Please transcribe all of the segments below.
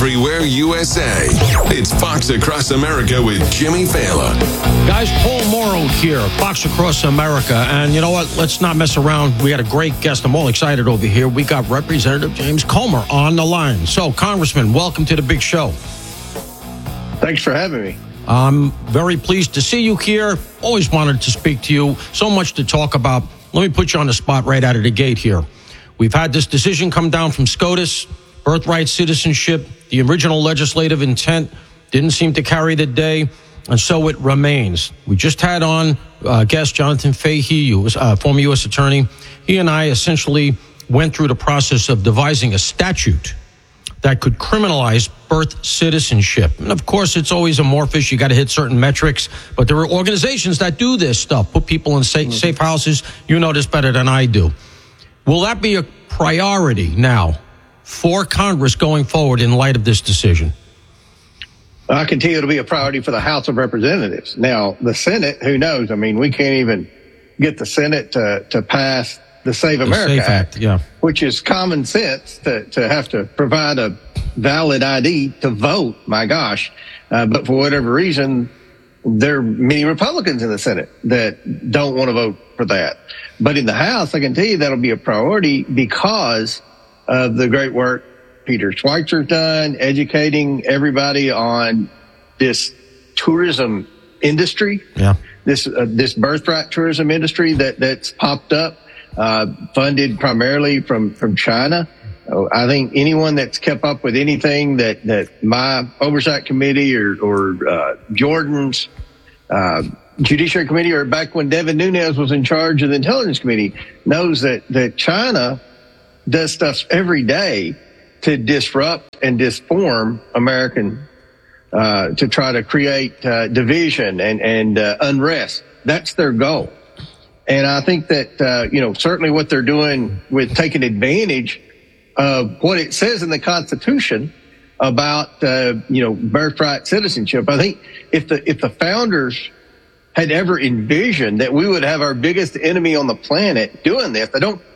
everywhere USA. It's Fox Across America with Jimmy Failla. Guys, Paul Morrow here, Fox Across America. And you know what? Let's not mess around. We had a great guest. I'm all excited over here. We got Representative James Comer on the line. So, Congressman, welcome to the big show. Thanks for having me. I'm very pleased to see you here. Always wanted to speak to you. So much to talk about. Let me put you on the spot right out of the gate here. We've had this decision come down from SCOTUS, birthright citizenship. The original legislative intent didn't seem to carry the day, and so it remains. We just had on guest Jonathan Fahey, who was former U.S. attorney. He and I essentially went through the process of devising a statute that could criminalize birth citizenship. And of course, it's always amorphous. You got to hit certain metrics. But there are organizations that do this stuff, put people in safe houses. You know this better than I do. Will that be a priority now for Congress going forward in light of this decision? I can tell you it'll be a priority for the House of Representatives. Now, the Senate, who knows? I mean, we can't even get the Senate to pass the Save America Act, which is common sense to have to provide a valid ID to vote. My gosh. But for whatever reason, there are many Republicans in the Senate that don't want to vote for that. But in the House, I can tell you that'll be a priority because of the great work Peter Schweitzer done, educating everybody on this tourism industry, this birthright tourism industry that's popped up, funded primarily from China. I think anyone that's kept up with anything that my oversight committee or Jordan's Judiciary Committee, or back when Devin Nunes was in charge of the Intelligence Committee, knows that China does stuff every day to disrupt and disform American, to try to create division and unrest. That's their goal. And I think that, certainly what they're doing with taking advantage of what it says in the Constitution about, birthright citizenship. I think if the founders had ever envisioned that we would have our biggest enemy on the planet doing this,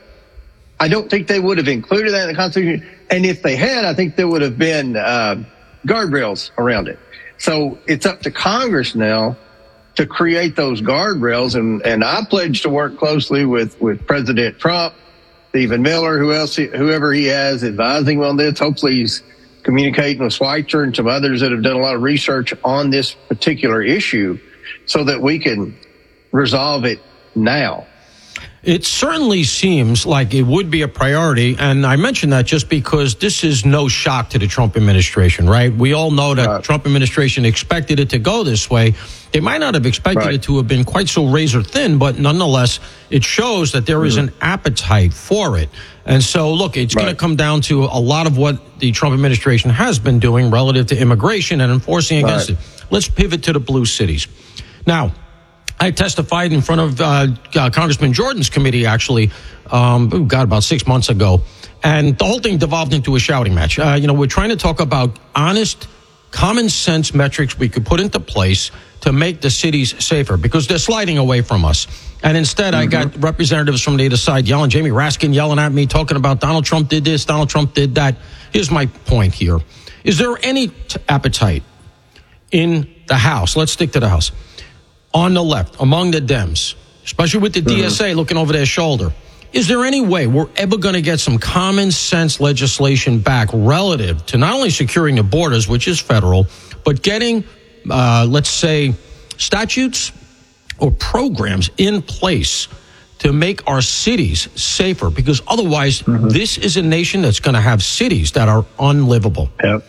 I don't think they would have included that in the Constitution. And if they had, I think there would have been guardrails around it. So it's up to Congress now to create those guardrails. And I pledge to work closely with President Trump, Stephen Miller, whoever he has advising on this. Hopefully he's communicating with Schweitzer and some others that have done a lot of research on this particular issue so that we can resolve it now. It certainly seems like it would be a priority, and I mention that just because this is no shock to the Trump administration, right? We all know that the Trump administration expected it to go this way. They might not have expected it to have been quite so razor thin, but nonetheless, it shows that there is an appetite for it. And so, look, it's going to come down to a lot of what the Trump administration has been doing relative to immigration and enforcing against it. Let's pivot to the blue cities. Now, I testified in front of Congressman Jordan's committee, actually, about 6 months ago. And the whole thing devolved into a shouting match. We're trying to talk about honest, common sense metrics we could put into place to make the cities safer because they're sliding away from us. And instead, I got representatives from the other side yelling, Jamie Raskin yelling at me, talking about Donald Trump did this, Donald Trump did that. Here's my point here. Is there any appetite in the House? Let's stick to the House. On the left, among the Dems, especially with the DSA looking over their shoulder, is there any way we're ever going to get some common sense legislation back relative to not only securing the borders, which is federal, but getting, let's say, statutes or programs in place to make our cities safer? Because otherwise, this is a nation that's going to have cities that are unlivable. Yep.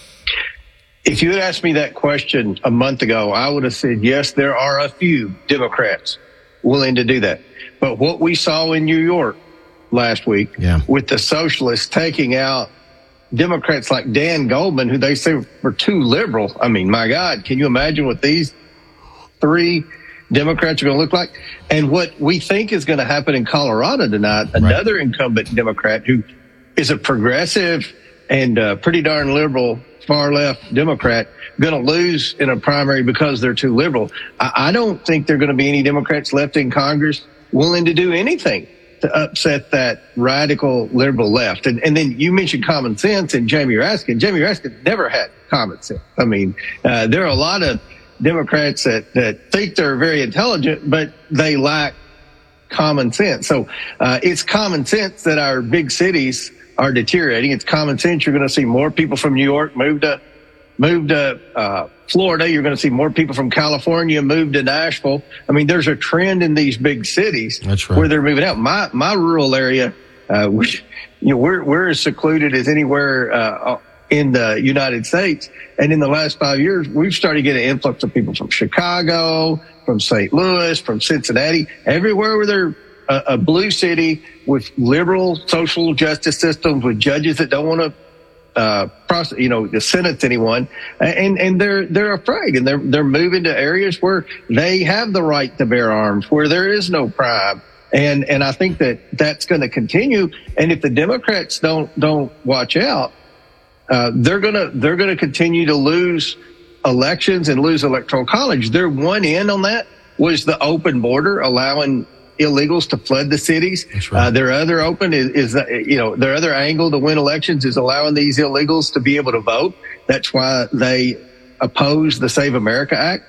If you had asked me that question a month ago, I would have said, yes, there are a few Democrats willing to do that. But what we saw in New York last week with the socialists taking out Democrats like Dan Goldman, who they say were too liberal. I mean, my God, can you imagine what these three Democrats are going to look like? And what we think is going to happen in Colorado tonight, another incumbent Democrat who is a progressive and pretty darn liberal far left Democrat going to lose in a primary because they're too liberal. I don't think there are going to be any Democrats left in Congress willing to do anything to upset that radical liberal left. And then you mentioned common sense and Jamie Raskin. Jamie Raskin never had common sense. I mean, there are a lot of Democrats that think they're very intelligent, but they lack common sense. So it's common sense that our big cities are deteriorating. It's common sense you're going to see more people from New York move to Florida. You're going to see more people from California move to Nashville. I mean, there's a trend in these big cities where they're moving out. My rural area, which, we're as secluded as anywhere in the United States. And in the last 5 years, we've started getting an influx of people from Chicago, from St. Louis, from Cincinnati, everywhere where they're a blue city with liberal social justice systems, with judges that don't want to sentence anyone, and they're afraid, and they're moving to areas where they have the right to bear arms, where there is no crime, and I think that's going to continue. And if the Democrats don't watch out, they're gonna continue to lose elections and lose electoral college. Their one end on that was the open border, allowing illegals to flood the cities. That's right. Their other open is their other angle to win elections is allowing these illegals to be able to vote. That's why they oppose the Save America Act.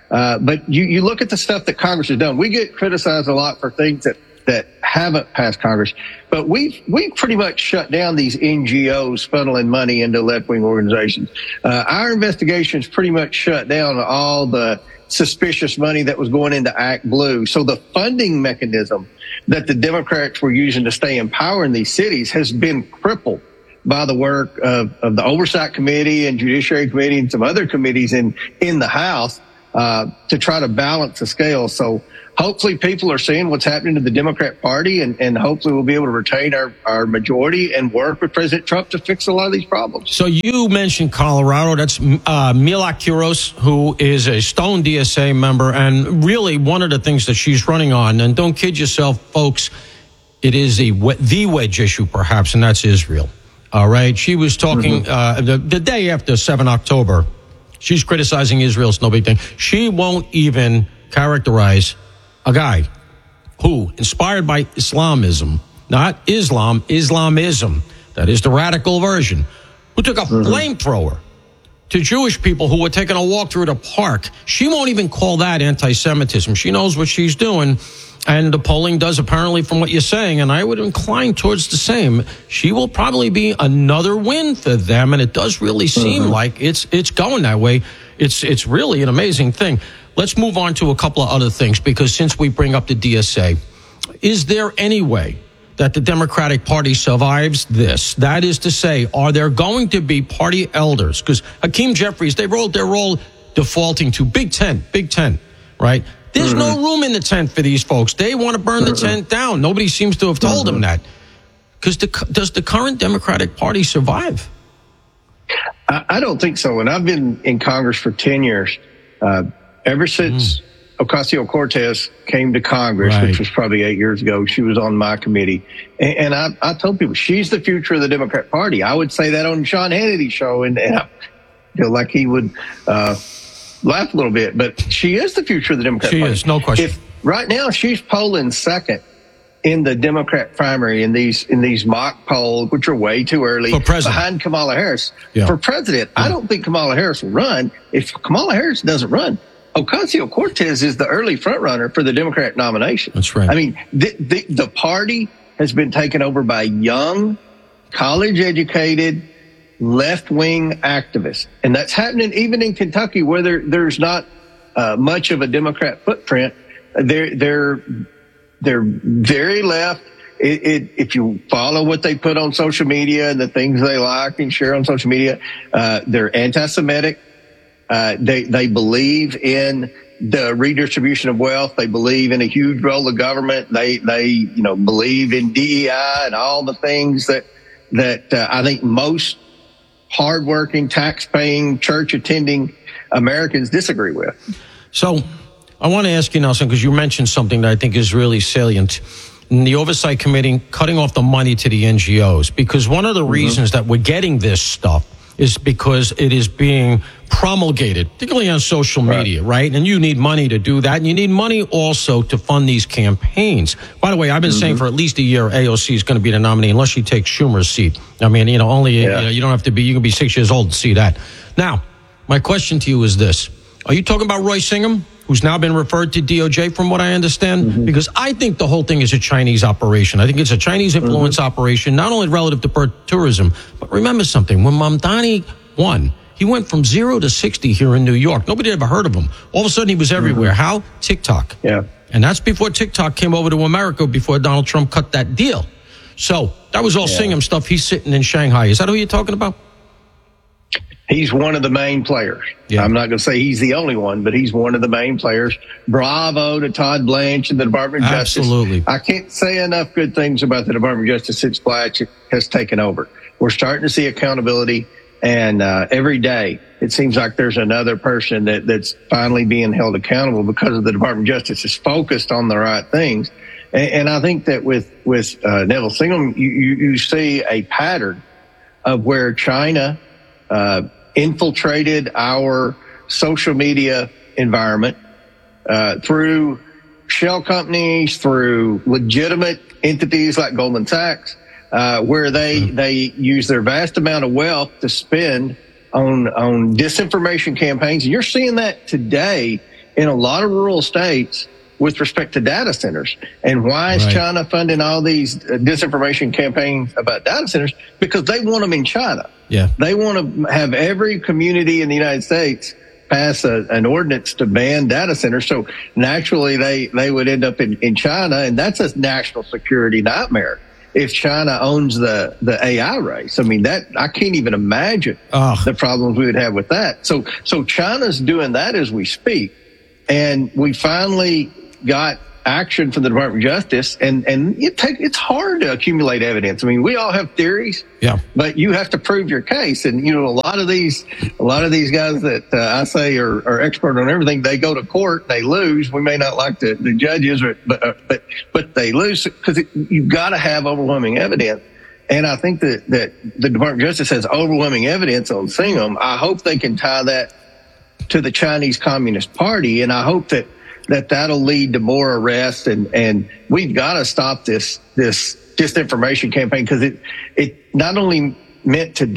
But you look at the stuff that Congress has done. We get criticized a lot for things that haven't passed Congress, but we've pretty much shut down these NGOs funneling money into left-wing organizations. Our investigations pretty much shut down all the suspicious money that was going into Act Blue. So the funding mechanism that the Democrats were using to stay in power in these cities has been crippled by the work of the Oversight Committee and Judiciary Committee and some other committees in the House to try to balance the scale. So hopefully people are seeing what's happening to the Democrat Party, and hopefully we'll be able to retain our majority and work with President Trump to fix a lot of these problems. So you mentioned Colorado. That's Mila Kuros, who is a Stone DSA member, and really one of the things that she's running on, and don't kid yourself, folks, it is the wedge issue perhaps, and that's Israel. All right? She was talking the day after 7 October. She's criticizing Israel. It's no big thing. She won't even characterize a guy who, inspired by Islamism, not Islam, Islamism, that is the radical version, who took a flamethrower to Jewish people who were taking a walk through the park. She won't even call that anti-Semitism. She knows what she's doing, and the polling does apparently from what you're saying, and I would incline towards the same. She will probably be another win for them, and it does really seem like it's going that way. It's really an amazing thing. Let's move on to a couple of other things, because since we bring up the DSA, is there any way that the Democratic Party survives this? That is to say, are there going to be party elders? Because Hakeem Jeffries, they're all defaulting to Big Ten, right? There's no room in the tent for these folks. They want to burn the tent down. Nobody seems to have told them that. Because does the current Democratic Party survive? I don't think so. And I've been in Congress for 10 years. Ever since Ocasio-Cortez came to Congress, which was probably 8 years ago, she was on my committee. And I told people, she's the future of the Democrat Party. I would say that on Sean Hannity's show, and I feel like he would laugh a little bit. But she is the future of the Democrat Party. She is, no question. Right now, she's polling second in the Democrat primary in these mock polls, which are way too early, behind Kamala Harris. Yeah. For president, I don't think Kamala Harris will run. If Kamala Harris doesn't run, Ocasio-Cortez is the early front runner for the Democrat nomination. That's right. I mean, the party has been taken over by young, college-educated, left-wing activists. And that's happening even in Kentucky, where there's not much of a Democrat footprint. They're very left. If you follow what they put on social media and the things they like and share on social media, they're anti-Semitic. They believe in the redistribution of wealth. They believe in a huge role of government. They believe in DEI and all the things that I think most hardworking, tax-paying, church-attending Americans disagree with. So I want to ask you, Nelson, because you mentioned something that I think is really salient. In the Oversight Committee, cutting off the money to the NGOs, because one of the reasons that we're getting this stuff is because it is being promulgated, particularly on social media, right? And you need money to do that. And you need money also to fund these campaigns. By the way, I've been saying for at least a year, AOC is going to be the nominee unless she takes Schumer's seat. I mean, you don't have to be, you can be 6 years old to see that. Now, my question to you is this. Are you talking about Roy Singham, who's now been referred to DOJ from what I understand? Because I think the whole thing is a Chinese operation. I think it's a Chinese influence operation, not only relative to tourism, but remember something. When Mamdani won, he went from 0 to 60 here in New York. Nobody had ever heard of him. All of a sudden, he was everywhere. How? TikTok. Yeah. And that's before TikTok came over to America, before Donald Trump cut that deal. So that was all Singham stuff. He's sitting in Shanghai. Is that who you're talking about? He's one of the main players. Yeah. I'm not going to say he's the only one, but he's one of the main players. Bravo to Todd Blanche and the Department of Justice. Absolutely. I can't say enough good things about the Department of Justice since Blanche has taken over. We're starting to see accountability. And every day, it seems like there's another person that's finally being held accountable because of the Department of Justice is focused on the right things. And I think that with Neville Singham, you see a pattern of where China infiltrated our social media environment through shell companies, through legitimate entities like Goldman Sachs, where they use their vast amount of wealth to spend on disinformation campaigns. And you're seeing that today in a lot of rural states with respect to data centers. And why is China funding all these disinformation campaigns about data centers? Because they want them in China. Yeah. They want to have every community in the United States pass an ordinance to ban data centers. So naturally they would end up in China, and that's a national security nightmare if China owns the AI race. I mean, that I can't even imagine the problems we would have with that. So China's doing that as we speak. And we finally got action from the Department of Justice, and it's hard to accumulate evidence. I mean, we all have theories, but you have to prove your case. And a lot of these guys that I say are expert on everything, they go to court, they lose. We may not like the judges, but they lose because you've got to have overwhelming evidence. And I think that the Department of Justice has overwhelming evidence on Singham. I hope they can tie that to the Chinese Communist Party, and I hope that'll lead to more arrests, and we've got to stop this disinformation campaign, because it not only meant to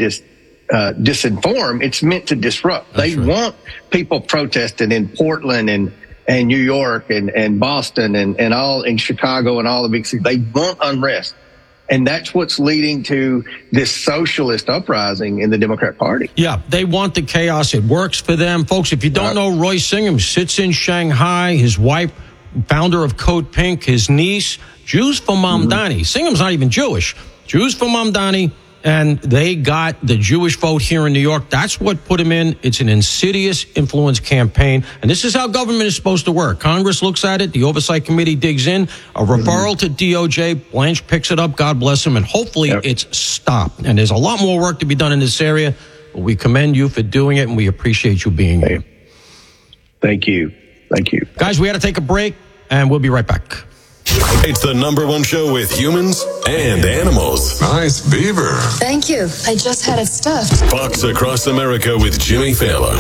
disinform, it's meant to disrupt. They want people protesting in Portland and New York and Boston and all in Chicago and all the big cities. They want unrest. And that's what's leading to this socialist uprising in the Democrat Party. Yeah, they want the chaos. It works for them. Folks, if you don't know, Roy Singham sits in Shanghai. His wife, founder of Code Pink, his niece, Jews for Mamdani. Singham's not even Jewish. Jews for Mamdani. And they got the Jewish vote here in New York. That's what put him in. It's an insidious influence campaign. And this is how government is supposed to work. Congress looks at it. The Oversight Committee digs in. A referral to DOJ. Blanche picks it up. God bless him. And hopefully it's stopped. And there's a lot more work to be done in this area. But we commend you for doing it, and we appreciate you being here. Thank you. Thank you. Guys, we had to take a break, and we'll be right back. It's the #1 show with humans and animals. Nice beaver. Thank you. I just had it stuffed. Fox Across America with Jimmy Fallon.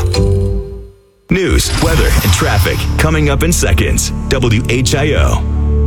News, weather, and traffic coming up in seconds. WHIO.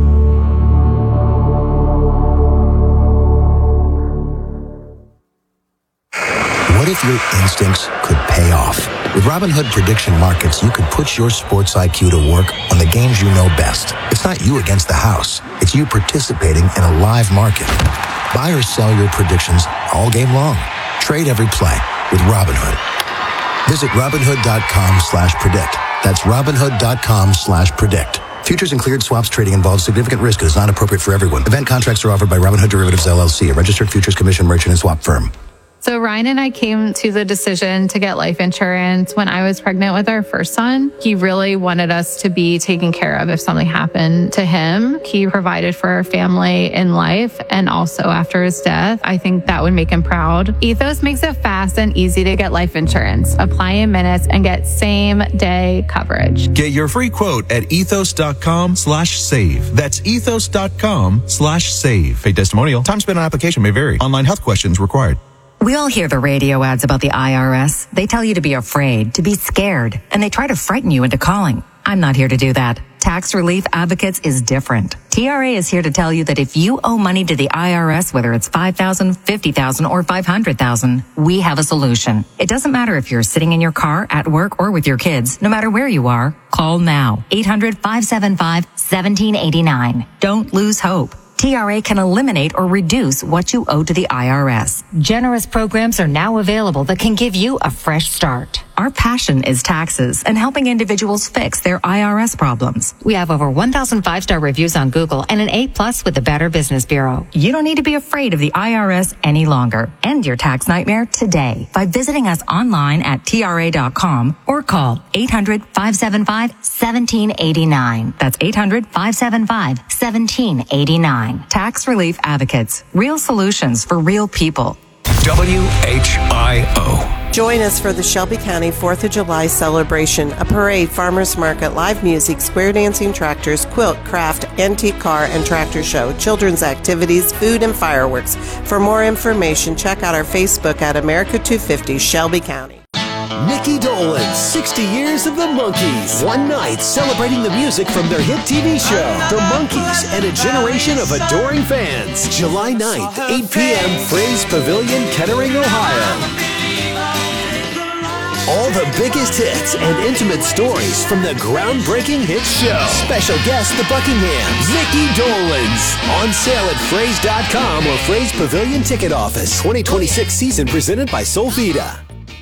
What if your instincts could pay off? With Robinhood Prediction Markets, you could put your sports IQ to work on the games you know best. It's not you against the house. It's you participating in a live market. Buy or sell your predictions all game long. Trade every play with Robinhood. Visit Robinhood.com/predict. That's Robinhood.com/predict. Futures and cleared swaps trading involves significant risk and is not appropriate for everyone. Event contracts are offered by Robinhood Derivatives LLC, a registered futures commission merchant and swap firm. So Ryan and I came to the decision to get life insurance when I was pregnant with our first son. He really wanted us to be taken care of if something happened to him. He provided for our family in life and also after his death. I think that would make him proud. Ethos makes it fast and easy to get life insurance. Apply in minutes and get same-day coverage. Get your free quote at ethos.com/save. That's ethos.com/save. Paid testimonial. Time spent on application may vary. Online health questions required. We all hear the radio ads about the IRS. They tell you to be afraid, to be scared, and they try to frighten you into calling. I'm not here to do that. Tax Relief Advocates is different. TRA is here to tell you that if you owe money to the IRS, whether it's $5,000, $50,000, or $500,000, we have a solution. It doesn't matter if you're sitting in your car, at work, or with your kids. No matter where you are, call now. 800-575-1789. Don't lose hope. TRA can eliminate or reduce what you owe to the IRS. Generous programs are now available that can give you a fresh start. Our passion is taxes and helping individuals fix their IRS problems. We have over 1,000 5-star reviews on Google and an A+ with the Better Business Bureau. You don't need to be afraid of the IRS any longer. End your tax nightmare today by visiting us online at TRA.com or call 800-575-1789. That's 800-575-1789. Tax Relief Advocates. Real solutions for real people. WHIO. Join us for the Shelby County 4th of July celebration, a parade, farmers market, live music, square dancing tractors, quilt, craft, antique car, and tractor show, children's activities, food, and fireworks. For more information, check out our Facebook at America 250 Shelby County. Mickey Dolenz, 60 years of the Monkees. One night celebrating the music from their hit TV show, The Monkees, and a generation of adoring fans. July 9th, 8 p.m., Fraze Pavilion, Kettering, Ohio. All the biggest hits and intimate stories from the groundbreaking hit show. Special guest, the Buckinghams, Mickey Dolenz. On sale at Fraze.com or Fraze Pavilion Ticket Office. 2026 season presented by Solvita.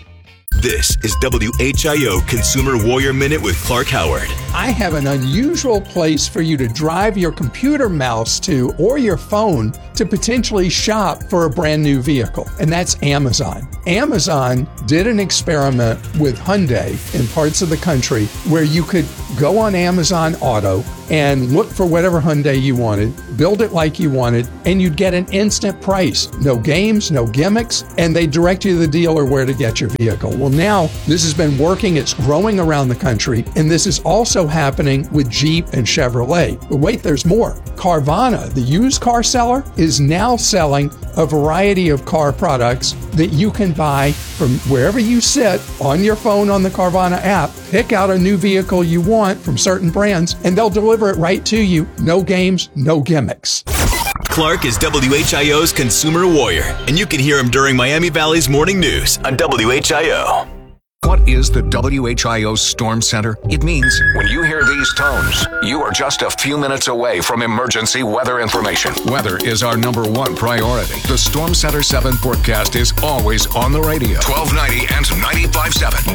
This is WHIO Consumer Warrior Minute with Clark Howard. I have an unusual place for you to drive your computer mouse to or your phone to potentially shop for a brand new vehicle, and that's Amazon. Amazon did an experiment with Hyundai in parts of the country where you could go on Amazon Auto and look for whatever Hyundai you wanted, build it like you wanted, and you'd get an instant price. No games, no gimmicks, and they direct you to the dealer where to get your vehicle. Well, now this has been working, it's growing around the country, and this is also happening with Jeep and Chevrolet. But wait, there's more. Carvana, the used car seller, is now selling a variety of car products that you can buy from wherever you sit on your phone on the Carvana app. Pick out a new vehicle you want from certain brands, and they'll deliver it right to you. No games, no gimmicks. Clark is WHIO's Consumer Warrior, and you can hear him during Miami Valley's Morning News on WHIO. What is the WHIO Storm Center? It means when you hear these tones, you are just a few minutes away from emergency weather information. Weather is our #1 priority. The Storm Center 7 forecast is always on the radio. 1290 and 95.7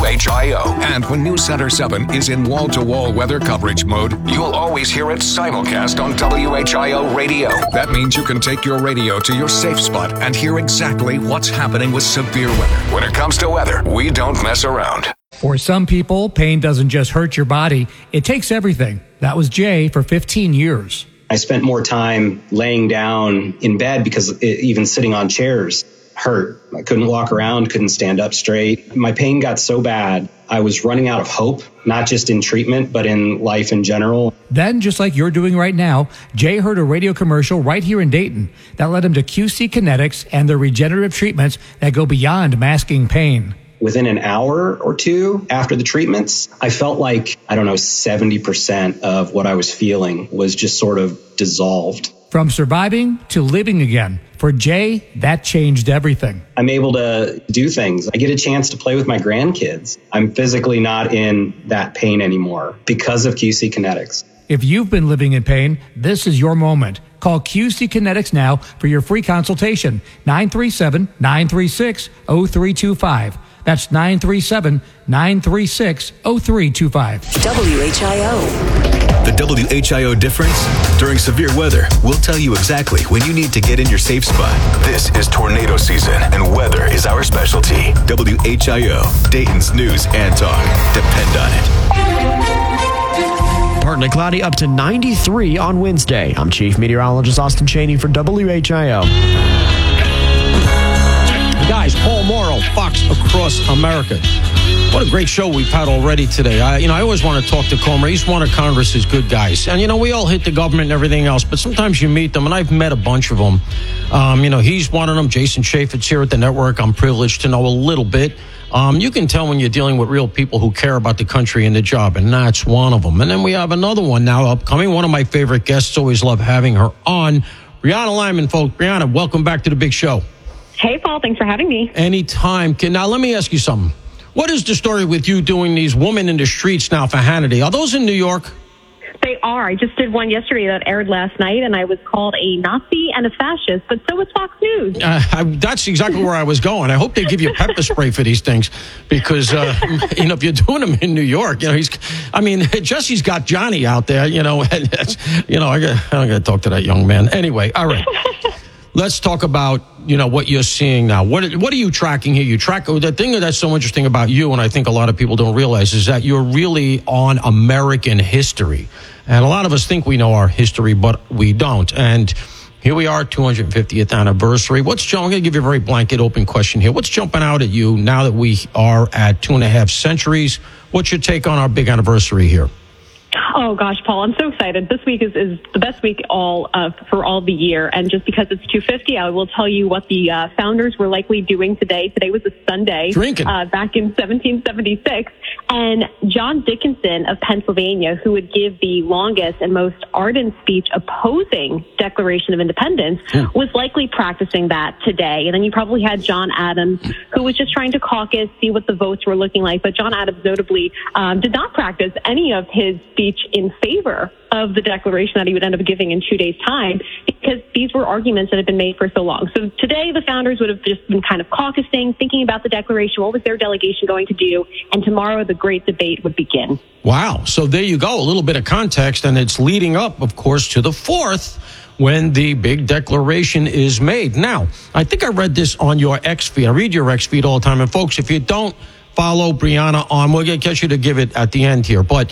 WHIO. And when News Center 7 is in wall-to-wall weather coverage mode, you'll always hear it simulcast on WHIO radio. That means you can take your radio to your safe spot and hear exactly what's happening with severe weather. When it comes to weather, we don't mess around. For some people, pain doesn't just hurt your body, it takes everything. That was Jay for 15 years. I spent more time laying down in bed because even sitting on chairs hurt. I couldn't walk around, couldn't stand up straight. My pain got so bad, I was running out of hope, not just in treatment, but in life in general. Then, just like you're doing right now, Jay heard a radio commercial right here in Dayton that led him to QC Kinetics and their regenerative treatments that go beyond masking pain. Within an hour or two after the treatments, I felt like, 70% of what I was feeling was just sort of dissolved. From surviving to living again. For Jay, that changed everything. I'm able to do things. I get a chance to play with my grandkids. I'm physically not in that pain anymore because of QC Kinetics. If you've been living in pain, this is your moment. Call QC Kinetics now for your free consultation. 937-936-0325. That's 937-936-0325. WHIO. The WHIO difference? During severe weather, we'll tell you exactly when you need to get in your safe spot. This is tornado season, and weather is our specialty. WHIO, Dayton's news and talk. Depend on it. Partly cloudy, up to 93 on Wednesday. I'm Chief Meteorologist Austin Cheney for WHIO. Guys, Paul Morrell Fox Across America. What a great show we've had already today. I always want to talk to Comer. He's one of Congress's good guys. And, we all hit the government and everything else, but sometimes you meet them, and I've met a bunch of them. He's one of them. Jason Chaffetz here at the network. I'm privileged to know a little bit. You can tell when you're dealing with real people who care about the country and the job, and that's one of them. And then we have another one now upcoming, one of my favorite guests. Always love having her on. Brianna Lyman, folks. Brianna, welcome back to the big show. Hey, Paul. Thanks for having me. Anytime. Now, let me ask you something. What is the story with you doing these Women in the Streets now for Hannity? Are those in New York? They are. I just did one yesterday that aired last night, and I was called a Nazi and a fascist, but so was Fox News. That's exactly where I was going. I hope they give you pepper spray for these things, because, if you're doing them in New York, Jesse's got Johnny out there, I got to talk to that young man. Anyway, all right. Let's talk about, what you're seeing now. What are you tracking here? The thing that's so interesting about you, and I think a lot of people don't realize, is that you're really on American history. And a lot of us think we know our history, but we don't. And here we are, 250th anniversary. I'm going to give you a very blanket open question here. What's jumping out at you now that we are at 2.5 centuries? What's your take on our big anniversary here? Oh, gosh, Paul, I'm so excited. This week is the best week for all the year. And just because it's 250, I will tell you what the founders were likely doing today. Today was a Sunday. Drinking. Back in 1776. And John Dickinson of Pennsylvania, who would give the longest and most ardent speech opposing Declaration of Independence, was likely practicing that today. And then you probably had John Adams, who was just trying to caucus, see what the votes were looking like. But John Adams notably did not practice any of his speech in favor of the Declaration that he would end up giving in 2 days' time, because these were arguments that had been made for so long. So today the founders would have just been kind of caucusing, thinking about the Declaration, what was their delegation going to do, and tomorrow the great debate would begin. Wow. So there you go, a little bit of context, and it's leading up, of course, to the 4th, when the big declaration is made. Now, I think I read this on your X feed. I read your X feed all the time, and folks, if you don't follow Brianna on, we'll get you to give it at the end here, but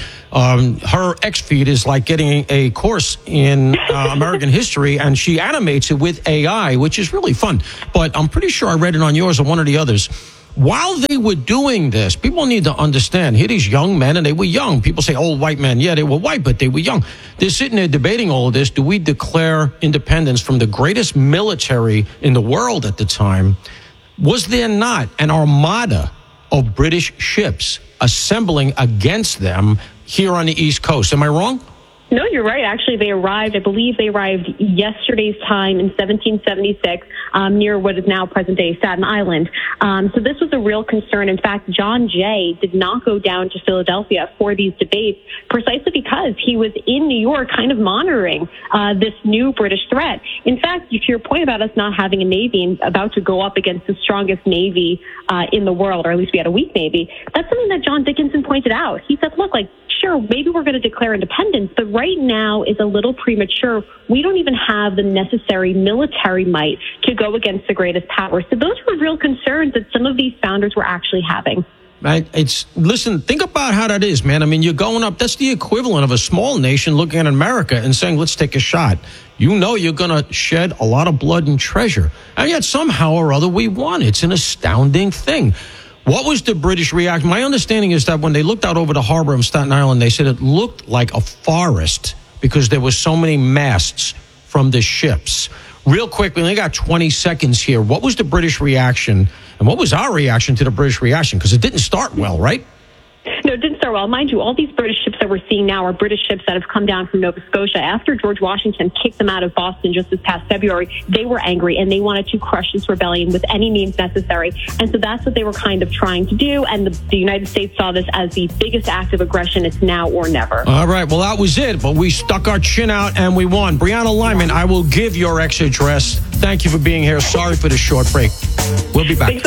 her X feed is like getting a course in American history, and she animates it with AI, which is really fun. But I'm pretty sure I read it on yours or one of the others. While they were doing this, people need to understand, here these young men, and they were young. People say, old white men. Yeah, they were white, but they were young. They're sitting there debating all of this. Do we declare independence from the greatest military in the world at the time? Was there not an armada of British ships assembling against them here on the East Coast? Am I wrong? No, you're right. Actually, I believe they arrived yesterday's time in 1776 near what is now present-day Staten Island. So this was a real concern. In fact, John Jay did not go down to Philadelphia for these debates precisely because he was in New York kind of monitoring this new British threat. In fact, to your point about us not having a Navy and about to go up against the strongest Navy in the world, or at least we had a weak Navy, that's something that John Dickinson pointed out. He said, look, sure, maybe we're going to declare independence, but right now is a little premature. We don't even have the necessary military might to go against the greatest power. So those were real concerns that some of these founders were actually having. Right. Listen, think about how that is, man. I mean, you're going up. That's the equivalent of a small nation looking at America and saying, let's take a shot. You know you're going to shed a lot of blood and treasure. And yet somehow or other we won. It's an astounding thing. What was the British reaction? My understanding is that when they looked out over the harbor of Staten Island, they said it looked like a forest because there were so many masts from the ships. Real quick, we only got 20 seconds here. What was the British reaction, and what was our reaction to the British reaction? Because it didn't start well, right? No, it didn't start well. Mind you, all these British ships that we're seeing now are British ships that have come down from Nova Scotia. After George Washington kicked them out of Boston just this past February, they were angry and they wanted to crush this rebellion with any means necessary. And so that's what they were kind of trying to do. And the United States saw this as the biggest act of aggression. It's now or never. All right. Well, that was it. But we stuck our chin out and we won. Brianna Lyman, I will give your X address. Thank you for being here. Sorry for the short break. We'll be back.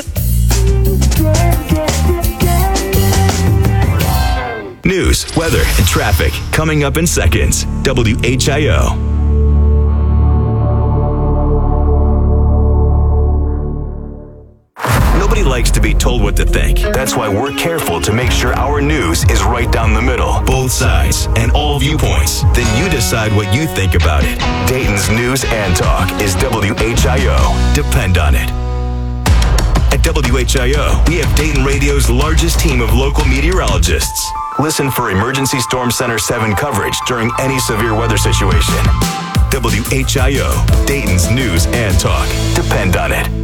News, weather, and traffic coming up in seconds. WHIO. Nobody likes to be told what to think. That's why we're careful to make sure our news is right down the middle. Both sides and all viewpoints. Then you decide what you think about it. Dayton's News and Talk is WHIO. Depend on it. At WHIO, we have Dayton Radio's largest team of local meteorologists. Listen for Emergency Storm Center 7 coverage during any severe weather situation. WHIO, Dayton's news and talk. Depend on it.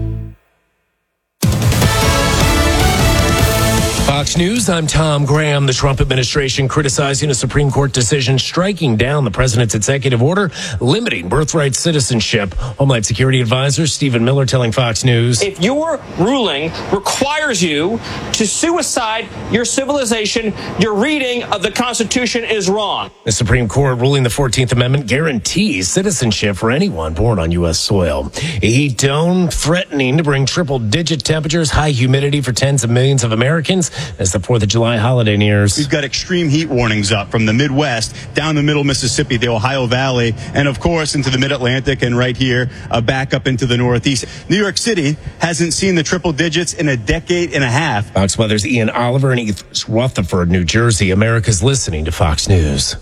Fox News, I'm Tom Graham. The Trump administration criticizing a Supreme Court decision striking down the president's executive order limiting birthright citizenship. Homeland Security Advisor Stephen Miller telling Fox News, if your ruling requires you to suicide your civilization, your reading of the Constitution is wrong. The Supreme Court ruling the 14th Amendment guarantees citizenship for anyone born on U.S. soil. A heat dome threatening to bring triple-digit temperatures, high humidity for tens of millions of Americans as the 4th of July holiday nears. We've got extreme heat warnings up from the Midwest down the middle Mississippi, the Ohio Valley, and of course into the Mid-Atlantic and right here back up into the Northeast. New York City hasn't seen the triple digits in a decade and a half. Fox Weather's Ian Oliver in East Rutherford, New Jersey. America's listening to Fox News.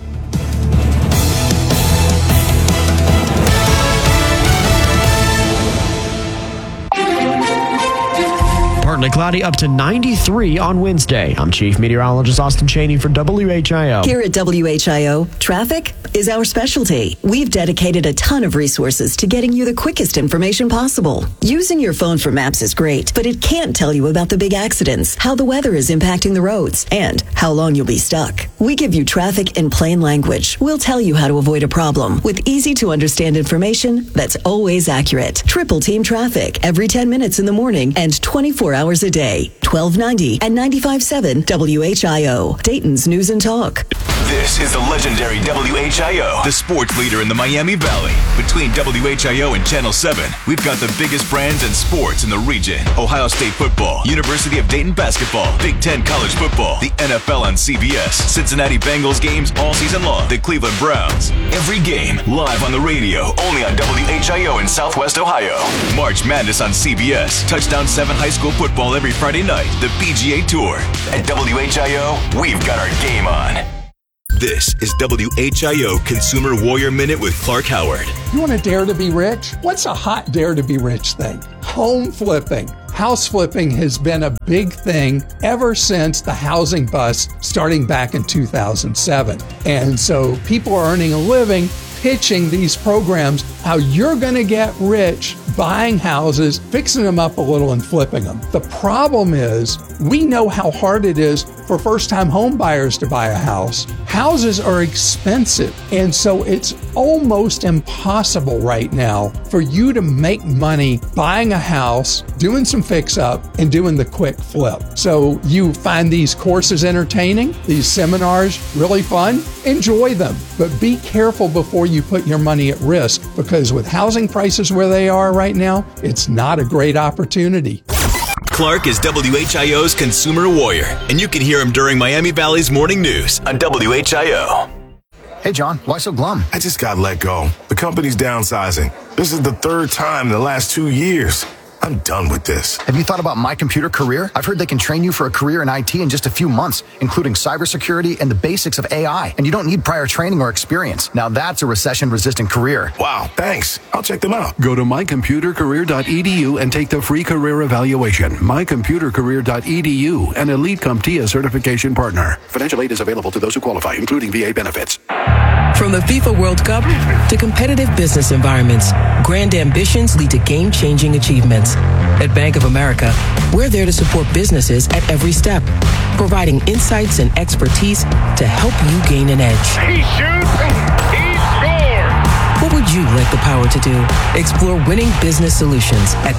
Partly cloudy, up to 93 on Wednesday. I'm Chief Meteorologist Austin Chaney for WHIO. Here at WHIO, traffic is our specialty. We've dedicated a ton of resources to getting you the quickest information possible. Using your phone for maps is great, but it can't tell you about the big accidents, how the weather is impacting the roads, and how long you'll be stuck. We give you traffic in plain language. We'll tell you how to avoid a problem with easy to understand information that's always accurate. Triple Team Traffic every 10 minutes in the morning and 24 hours a day. 1290 and 95.7 WHIO, Dayton's News and Talk. This is the legendary WHIO, the sports leader in the Miami Valley. Between WHIO and Channel 7, we've got the biggest brands and sports in the region. Ohio State football, University of Dayton basketball, Big Ten college football, the NFL on CBS, Cincinnati Bengals games all season long, the Cleveland Browns. Every game live on the radio, only on WHIO in Southwest Ohio. March Madness on CBS, Touchdown 7 high school football every Friday night, the PGA Tour. At WHIO, we've got our game on. This is WHIO Consumer Warrior Minute with Clark Howard. You want to dare to be rich? What's a hot dare to be rich thing? Home flipping. House flipping has been a big thing ever since the housing bust starting back in 2007. And so people are earning a living pitching these programs, how you're going to get rich buying houses, fixing them up a little and flipping them. The problem is we know how hard it is for first-time home buyers to buy a house. Houses are expensive, and so it's almost impossible right now for you to make money buying a house, doing some fix-up, and doing the quick flip. So you find these courses entertaining, these seminars really fun, enjoy them, but be careful before you put your money at risk, because with housing prices where they are right now, it's not a great opportunity. Clark is WHIO's Consumer Warrior, and you can hear him during Miami Valley's morning news on WHIO. Hey, John, why so glum? I just got let go. The company's downsizing. This is the third time in the last 2 years. I'm done with this. Have you thought about My Computer Career? I've heard they can train you for a career in IT in just a few months, including cybersecurity and the basics of AI. And you don't need prior training or experience. Now that's a recession-resistant career. Wow, thanks. I'll check them out. Go to mycomputercareer.edu and take the free career evaluation. mycomputercareer.edu, an Elite CompTIA certification partner. Financial aid is available to those who qualify, including VA benefits. From the FIFA World Cup to competitive business environments, grand ambitions lead to game-changing achievements. At Bank of America, we're there to support businesses at every step, providing insights and expertise to help you gain an edge. He shoots, he scores! What would you like the power to do? Explore winning business solutions at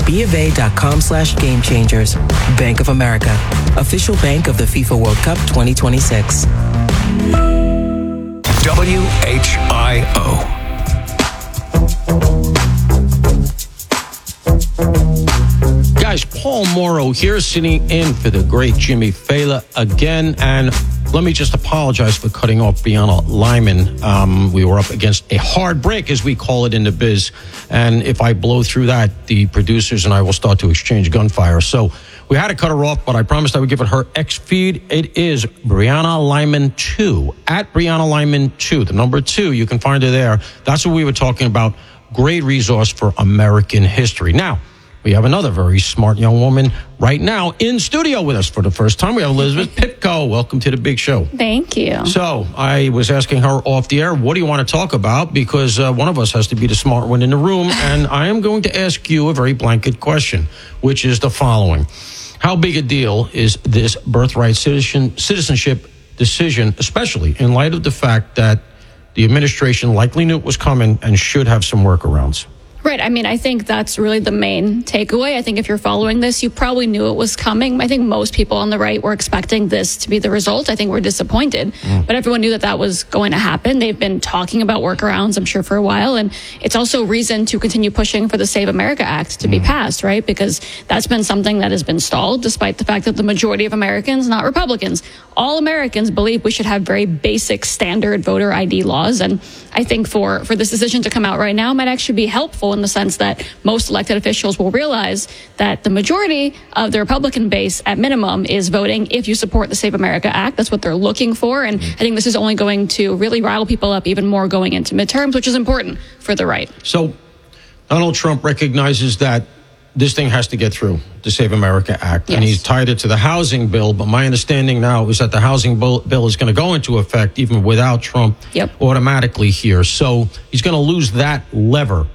BofA.com/gamechangers. Bank of America, official bank of the FIFA World Cup 2026. WHIO. Guys, Paul Morrow here, sitting in for the great Jimmy Fela again. And let me just apologize for cutting off Brianna Lyman. We were up against a hard break, as we call it in the biz. And if I blow through that, the producers and I will start to exchange gunfire. So we had to cut her off, but I promised I would give it her X feed. It is Brianna Lyman 2, at Brianna Lyman 2, the number 2. You can find her there. That's what we were talking about. Great resource for American history. Now, We have another very smart young woman right now in studio with us for the first time. We have Elizabeth Pipko. Welcome to the big show. Thank you. So I was asking her off the air, what do you want to talk about? Because one of us has to be the smart one in the room. And I am going to ask you a very blanket question, which is the following. How big a deal is this birthright citizenship decision, especially in light of the fact that the administration likely knew it was coming and should have some workarounds? Right. I mean, I think that's really the main takeaway. I think if you're following this, you probably knew it was coming. I think most people on the right were expecting this to be the result. I think we're disappointed, but everyone knew that that was going to happen. They've been talking about workarounds, I'm sure, for a while. And it's also reason to continue pushing for the Save America Act to be passed, right? Because that's been something that has been stalled, despite the fact that the majority of Americans, not Republicans, all Americans believe we should have very basic standard voter ID laws. And I think for this decision to come out right now might actually be helpful in the sense that most elected officials will realize that the majority of the Republican base, at minimum, is voting if you support the Save America Act. That's what they're looking for. And I think this is only going to really rile people up even more going into midterms, which is important for the right. So Donald Trump recognizes that this thing has to get through, the Save America Act, and he's tied it to the housing bill. But my understanding now is that the housing bill is going to go into effect even without Trump automatically here. So he's going to lose that lever.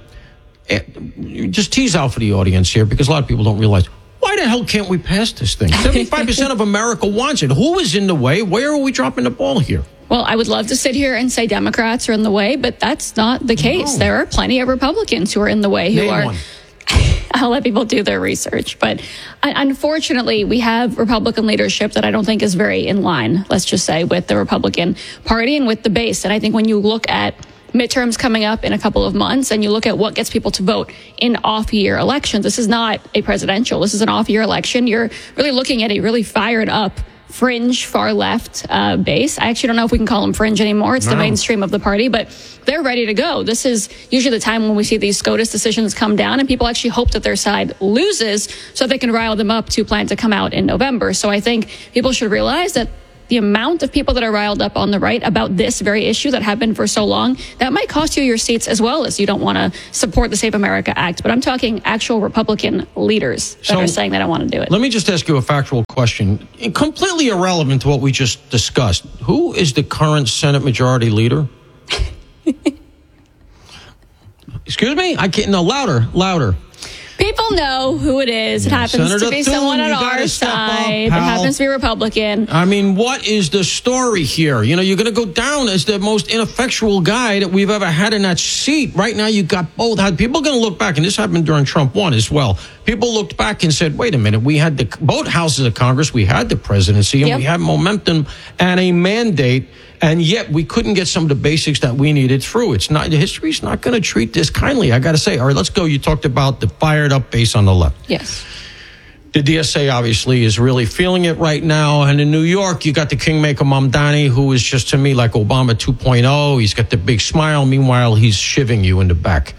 Just tease out for the audience here, because a lot of people don't realize, why the hell can't we pass this thing? 75% of America wants it. Who is in the way? Where are we dropping the ball here? Well, I would love to sit here and say Democrats are in the way, but that's not the case. There are plenty of Republicans who are in the way who are... I'll let people do their research. But unfortunately, we have Republican leadership that I don't think is very in line, let's just say, with the Republican Party and with the base. And I think when you look at midterms coming up in a couple of months and you look at what gets people to vote in off-year elections, this is not a presidential. This is an off-year election. You're really looking at a really fired up fringe, far left base. I actually don't know if we can call them fringe anymore. It's the mainstream of the party, but they're ready to go. This is usually the time when we see these SCOTUS decisions come down and people actually hope that their side loses so they can rile them up to plan to come out in November. So I think people should realize that the amount of people that are riled up on the right about this very issue that have been for so long, that might cost you your seats as well, as you don't want to support the Save America Act. But I'm talking actual Republican leaders that are saying they don't want to do it. Let me just ask you a factual question, completely irrelevant to what we just discussed. Who is the current Senate Majority Leader? Excuse me? I can't. No, louder. People know who it is. It happens Senator to be Thune, someone on our side. It happens to be Republican. I mean, what is the story here? You know, you're going to go down as the most ineffectual guy that we've ever had in that seat. Right now, you got both. People are going to look back, and this happened during Trump 1 as well. People looked back and said, wait a minute, we had both houses of Congress, we had the presidency, and we had momentum and a mandate, and yet we couldn't get some of the basics that we needed through. It's not, history's not going to treat this kindly, I got to say. All right, let's go. You talked about the fired up base on the left. Yes. The DSA obviously is really feeling it right now. And in New York, you got the kingmaker Mamdani, who is just to me like Obama 2.0. He's got the big smile. Meanwhile, he's shivving you in the back.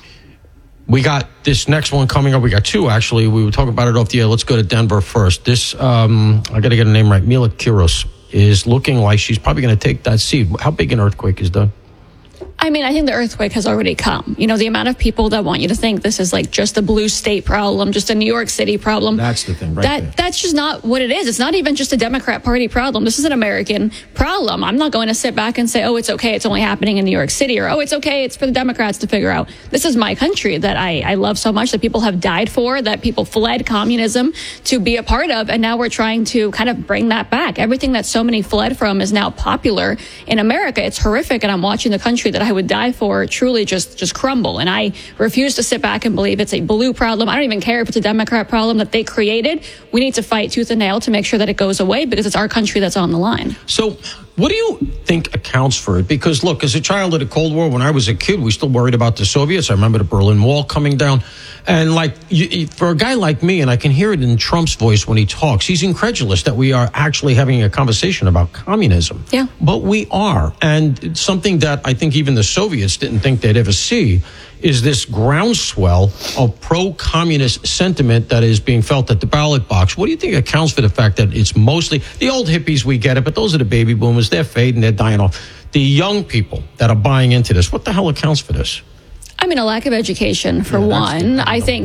We got this next one coming up. We got two, actually. We were talking about it off the air. Let's go to Denver first. This, I got to get a name right. Mila Kunis is looking like she's probably going to take that seat. How big an earthquake is done? I mean, I think the earthquake has already come. You know, the amount of people that want you to think this is like just a blue state problem, just a New York City problem. That's the thing, right? That's just not what it is. It's not even just a Democrat Party problem. This is an American problem. I'm not going to sit back and say, oh, it's okay, it's only happening in New York City, or oh, it's okay, it's for the Democrats to figure out. This is my country that I love so much, that people have died for, that people fled communism to be a part of, and now we're trying to kind of bring that back. Everything that so many fled from is now popular in America. It's horrific, and I'm watching the country that I would die for truly just crumble. And I refuse to sit back and believe it's a blue problem. I don't even care if it's a Democrat problem that they created. We need to fight tooth and nail to make sure that it goes away, because it's our country that's on the line. So what do you think accounts for it? Because look, as a child of the Cold War, when I was a kid, we still worried about the Soviets. I remember the Berlin Wall coming down. And like for a guy like me, and I can hear it in Trump's voice when he talks, he's incredulous that we are actually having a conversation about communism. Yeah. But we are. And it's something that I think even the Soviets didn't think they'd ever see, is this groundswell of pro-communist sentiment that is being felt at the ballot box. What do you think accounts for the fact that it's mostly the old hippies? We get it, but those are the baby boomers. They're fading, they're dying off. The young people that are buying into this, what the hell accounts for this? I mean, a lack of education, for one. I think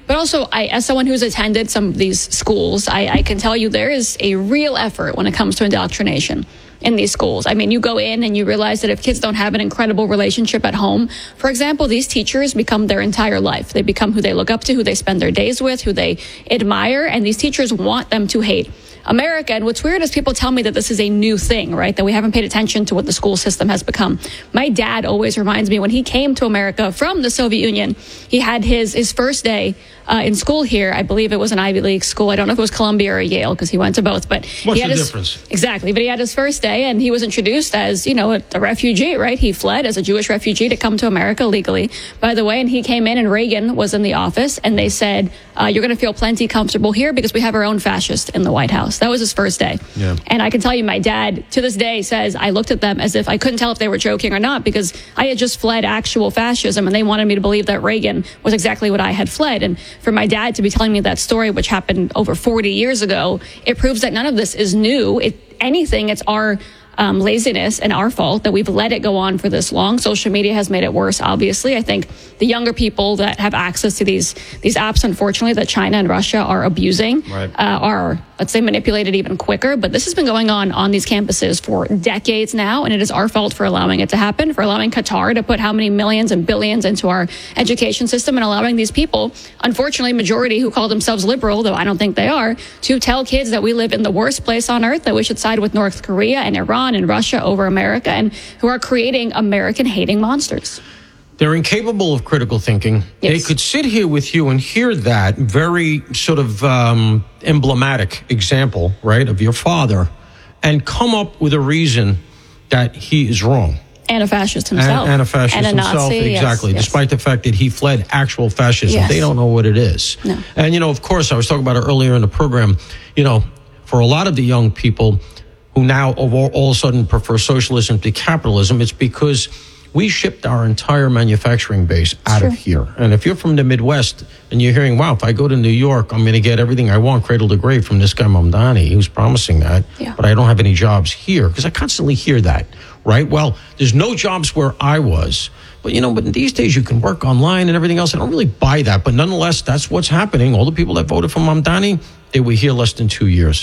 But also, as someone who's attended some of these schools, I can tell you there is a real effort when it comes to indoctrination in these schools. I mean, you go in and you realize that if kids don't have an incredible relationship at home, for example, these teachers become their entire life. They become who they look up to, who they spend their days with, who they admire, and these teachers want them to hate America. And what's weird is people tell me that this is a new thing, right? That we haven't paid attention to what the school system has become. My dad always reminds me when he came to America from the Soviet Union, he had his first day in school here. I believe it was an Ivy League school. I don't know if it was Columbia or Yale because he went to both. But what's he had the difference? Exactly. But he had his first day and he was introduced as, a refugee, right? He fled as a Jewish refugee to come to America legally, by the way. And he came in and Reagan was in the office and they said, you're going to feel plenty comfortable here because we have our own fascist in the White House. That was his first day. Yeah. And I can tell you, my dad to this day says, I looked at them as if I couldn't tell if they were joking or not because I had just fled actual fascism and they wanted me to believe that Reagan was exactly what I had fled. And for my dad to be telling me that story, which happened over 40 years ago, it proves that none of this is new. Anything, it's our laziness and our fault that we've let it go on for this long. Social media has made it worse, obviously. I think the younger people that have access to these apps, unfortunately, that China and Russia are abusing, are, let's say, manipulated even quicker. But this has been going on these campuses for decades now, and it is our fault for allowing it to happen, for allowing Qatar to put how many millions and billions into our education system and allowing these people, unfortunately, majority who call themselves liberal, though I don't think they are, to tell kids that we live in the worst place on earth, that we should side with North Korea and Iran and Russia over America, and who are creating American-hating monsters. They're incapable of critical thinking. Yes. They could sit here with you and hear that very sort of emblematic example, right, of your father, and come up with a reason that he is wrong. And a fascist himself. And a fascist and a himself, Nazi, exactly. Yes. Despite the fact that he fled actual fascism. Yes. They don't know what it is. No. And, of course, I was talking about it earlier in the program, for a lot of the young people who now all of a sudden prefer socialism to capitalism, it's because we shipped our entire manufacturing base out of here. And if you're from the Midwest and you're hearing, wow, if I go to New York, I'm going to get everything I want cradle to grave from this guy Mamdani, who's promising that, but I don't have any jobs here, because I constantly hear that, right? Well, there's no jobs where I was. But, but these days you can work online and everything else. I don't really buy that. But nonetheless, that's what's happening. All the people that voted for Mamdani, they were here less than 2 years.